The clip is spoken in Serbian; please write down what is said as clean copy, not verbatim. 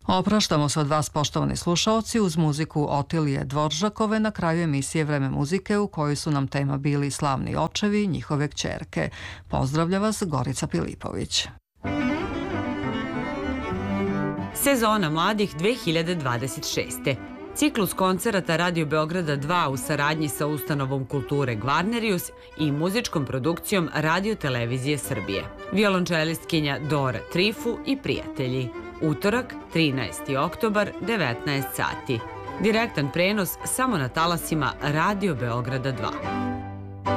Opraštamo se od vas, poštovani slušaoci, uz muziku Otilije Dvoržakove na kraju emisije Vreme muzike u kojoj su nam tema bili slavni očevi i njihove kćerke. Pozdravlja vas Gorica Pilipović. Sezona mladih 2026. Ciklus koncerata Radio Beograda 2 u saradnji sa ustanovom kulture Gvarnerius i muzičkom produkcijom Radio Televizije Srbije. Violončelistkinja Dora Trifu i prijatelji. Utorak, 13. oktobar, 19 sati. Direktan prenos samo na talasima Radio Beograda 2.